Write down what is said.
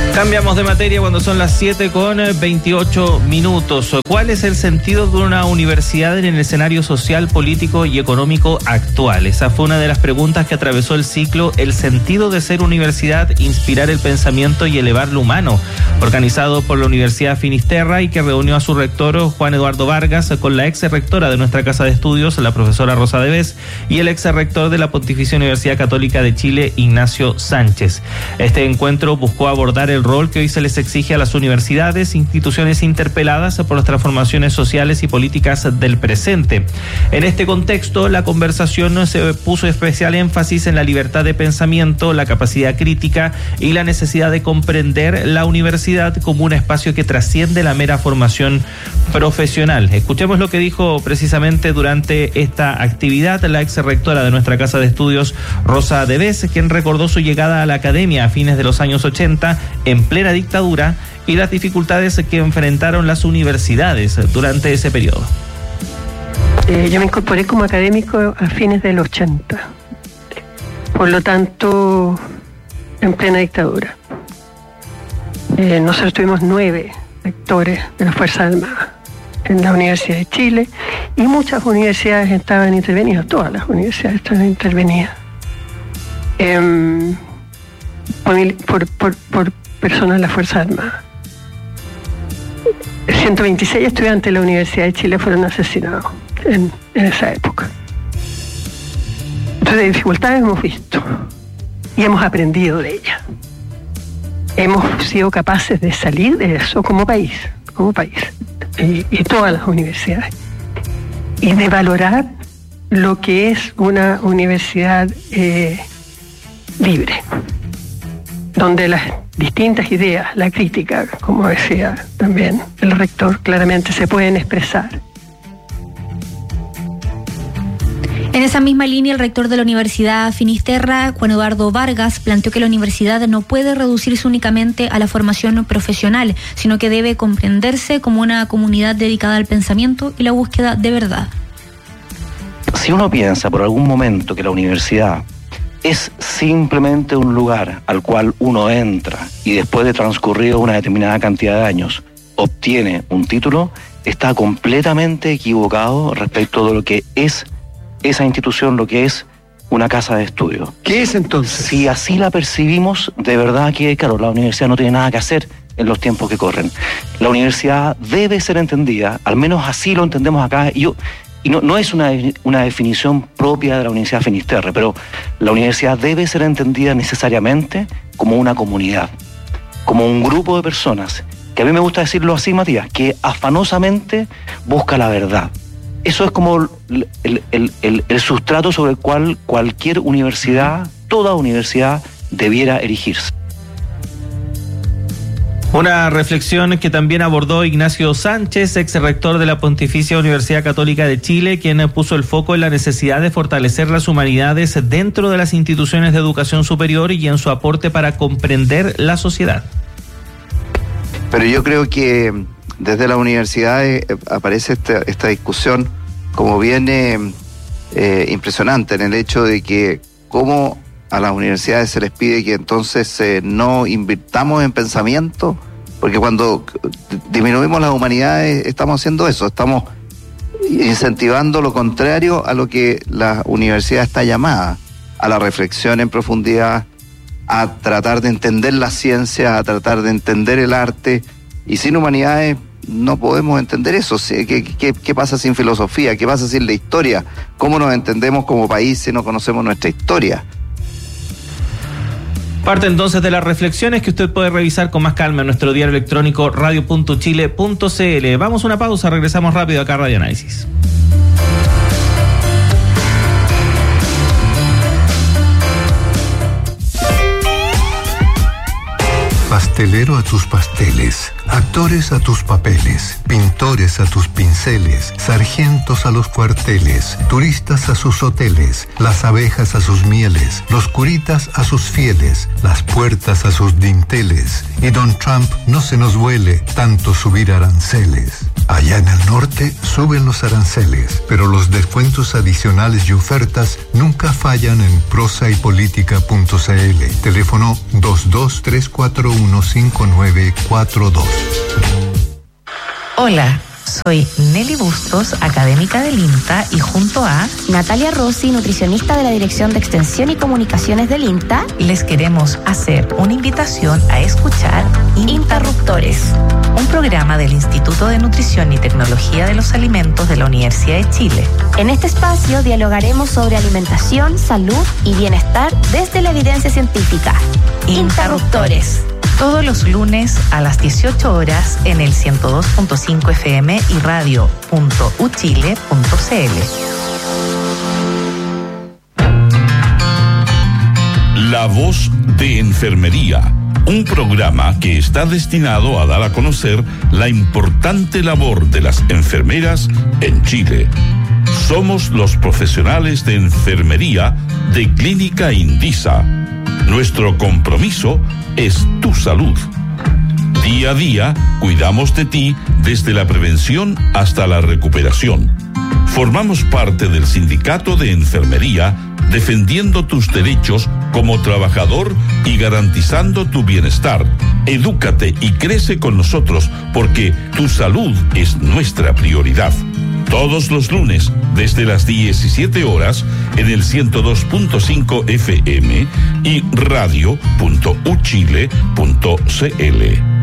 Cambiamos de materia cuando son las 7:28. ¿Cuál es el sentido de una universidad en el escenario social, político y económico actual? Esa fue una de las preguntas que atravesó el ciclo El sentido de ser universidad, inspirar el pensamiento y elevar lo humano, organizado por la Universidad Finisterra y que reunió a su rector Juan Eduardo Vargas con la ex rectora de nuestra casa de estudios, la profesora Rosa Devés, y el ex rector de la Pontificia Universidad Católica de Chile, Ignacio Sánchez. Este encuentro buscó abordar el rol que hoy se les exige a las universidades, instituciones interpeladas por las transformaciones sociales y políticas del presente. En este contexto, la conversación se puso especial énfasis en la libertad de pensamiento, la capacidad crítica y la necesidad de comprender la universidad como un espacio que trasciende la mera formación profesional. Escuchemos lo que dijo precisamente durante esta actividad la ex rectora de nuestra casa de estudios, Rosa Devés, quien recordó su llegada a la academia a fines de los años 80 en plena dictadura y las dificultades que enfrentaron las universidades durante ese periodo. Yo me incorporé como académico a fines del 80, por lo tanto, en plena dictadura. Nosotros tuvimos 9 rectores de las Fuerzas Armadas en la Universidad de Chile y muchas universidades estaban intervenidas, todas las universidades estaban intervenidas por personas de las Fuerzas Armadas. 126 estudiantes de la Universidad de Chile fueron asesinados en esa época. Entonces, dificultades hemos visto y hemos aprendido de ellas. Hemos sido capaces de salir de eso como país, y todas las universidades, y de valorar lo que es una universidad libre, donde las distintas ideas, la crítica, como decía también el rector, claramente se pueden expresar. En esa misma línea, el rector de la Universidad Finisterra, Juan Eduardo Vargas, planteó que la universidad no puede reducirse únicamente a la formación profesional, sino que debe comprenderse como una comunidad dedicada al pensamiento y la búsqueda de verdad. Si uno piensa por algún momento que la universidad es simplemente un lugar al cual uno entra y después de transcurrido una determinada cantidad de años obtiene un título, está completamente equivocado respecto de lo que es esa institución, lo que es una casa de estudio. ¿Qué es entonces? Si así la percibimos, de verdad que, claro, la universidad no tiene nada que hacer en los tiempos que corren. La universidad debe ser entendida, al menos así lo entendemos acá, y no es una definición propia de la Universidad Finisterre, pero la universidad debe ser entendida necesariamente como una comunidad, como un grupo de personas, que a mí me gusta decirlo así, Matías, que afanosamente busca la verdad. Eso es como el sustrato sobre el cual cualquier universidad, toda universidad, debiera erigirse. Una reflexión que también abordó Ignacio Sánchez, ex rector de la Pontificia Universidad Católica de Chile, quien puso el foco en la necesidad de fortalecer las humanidades dentro de las instituciones de educación superior y en su aporte para comprender la sociedad. Pero yo creo que desde las universidades aparece esta discusión como bien impresionante en el hecho de que cómo a las universidades se les pide que entonces no invirtamos en pensamiento, porque cuando disminuimos las humanidades estamos haciendo eso, estamos incentivando lo contrario a lo que la universidad está llamada, a la reflexión en profundidad, a tratar de entender la ciencia, a tratar de entender el arte, y sin humanidades no podemos entender eso. ¿Qué pasa sin filosofía? ¿Qué pasa sin la historia? ¿Cómo nos entendemos como país si no conocemos nuestra historia? Parte entonces de las reflexiones que usted puede revisar con más calma en nuestro diario electrónico radio.chile.cl. Vamos a una pausa, regresamos rápido acá a Radio Análisis. Pastelero a tus pasteles, Actores a tus papeles, pintores a tus pinceles, sargentos a los cuarteles, turistas a sus hoteles, las abejas a sus mieles, los curitas a sus fieles, las puertas a sus dinteles. Y Don Trump no se nos huele tanto subir aranceles. Allá en el norte suben los aranceles, pero los descuentos adicionales y ofertas nunca fallan en prosaypolitica.cl. Teléfono 223415942. Hola, soy Nelly Bustos, académica del INTA, y junto a Natalia Rossi, nutricionista de la Dirección de Extensión y Comunicaciones del INTA, les queremos hacer una invitación a escuchar Interruptores, un programa del Instituto de Nutrición y Tecnología de los Alimentos de la Universidad de Chile. En este espacio dialogaremos sobre alimentación, salud y bienestar desde la evidencia científica. Interruptores. Todos los lunes a las 18 horas en el 102.5 FM y radio.uchile.cl. La Voz de Enfermería, un programa que está destinado a dar a conocer la importante labor de las enfermeras en Chile. Somos los profesionales de enfermería de Clínica Indisa. Nuestro compromiso es tu salud. Día a día, cuidamos de ti desde la prevención hasta la recuperación. Formamos parte del Sindicato de Enfermería, defendiendo tus derechos como trabajador y garantizando tu bienestar. Edúcate y crece con nosotros porque tu salud es nuestra prioridad. Todos los lunes, desde las 17 horas, en el 102.5 FM y radio.uchile.cl.